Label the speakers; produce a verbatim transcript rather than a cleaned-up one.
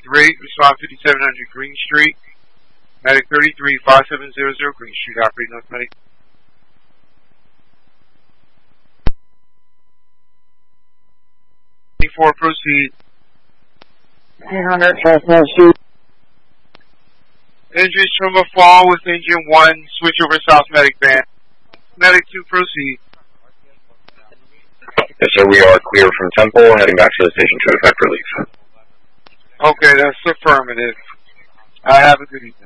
Speaker 1: thirty-three, respond fifty-seven hundred Green Street. Medic thirty-three, five seven zero zero Green Street, operating North Medic. twenty-four, proceed.
Speaker 2: eight hundred, Southwest Street.
Speaker 1: Injuries from a fall with engine one, switch over South Medic Band. Medic two, proceed.
Speaker 3: Yes, sir, we are clear from Temple, heading back to the station to effect relief.
Speaker 1: Okay, that's affirmative. I have a good evening.